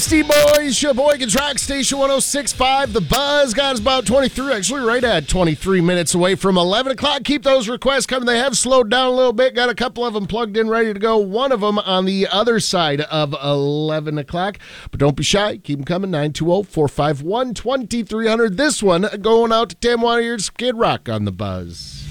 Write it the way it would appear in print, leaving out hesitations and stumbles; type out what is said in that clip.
Beastie Boys, Sheboygan Track Station 106.5. The Buzz got us about 23, actually right at 23 minutes away from 11 o'clock. Keep those requests coming. They have slowed down a little bit. Got a couple of them plugged in, ready to go. One of them on the other side of 11 o'clock. But don't be shy. Keep them coming. 920-451-2300. This one going out to Tim Wanna Skid Rock on The Buzz.